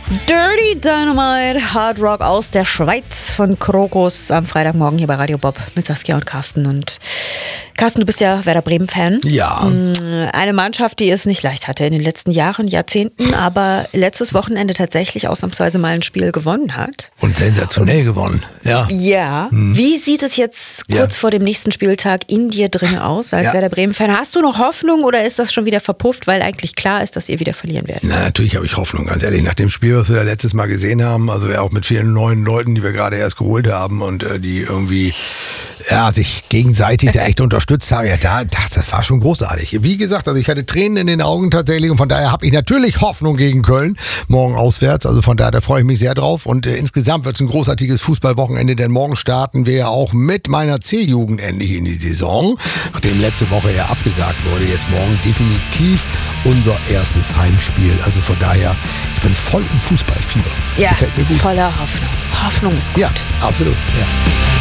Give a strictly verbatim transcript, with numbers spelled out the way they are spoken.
Dirty Dynamite, Hard Rock aus der Schweiz von Krokus am Freitagmorgen hier bei Radio Bob mit Saskia und Carsten. Und Carsten, du bist ja Werder Bremen-Fan. Ja. Eine Mannschaft, die es nicht leicht hatte in den letzten Jahren, Jahrzehnten, aber letztes Wochenende tatsächlich ausnahmsweise mal ein Spiel gewonnen hat. Und sensationell gewonnen, ja. Ja. Hm. Wie sieht es jetzt kurz ja. vor dem nächsten Spieltag in dir drin aus als ja. Werder Bremen-Fan? Hast du noch Hoffnung oder ist das schon wieder verpufft, weil eigentlich klar ist, dass ihr wieder verlieren werdet? Na, natürlich habe ich Hoffnung, ganz ehrlich. Nach dem Spiel, was wir ja letztes Mal gesehen haben, also ja auch mit vielen neuen Leuten, die wir gerade erst geholt haben und äh, die irgendwie ja, sich gegenseitig da echt unterstützt haben, ja, da, das, das war schon großartig. Wie gesagt, also ich hatte Tränen in den Augen tatsächlich und von daher habe ich natürlich Hoffnung gegen Köln, morgen auswärts, also von daher, da freue ich mich sehr drauf und äh, insgesamt wird es ein großartiges Fußballwochenende, denn morgen starten wir ja auch mit meiner C-Jugend endlich in die Saison, nachdem letzte Woche ja abgesagt wurde, jetzt morgen definitiv unser erstes Heimspiel, also von daher, ich bin voll im Fußballfieber. Ja, voller Hoffnung. Hoffnung ist gut. Ja, absolut, ja.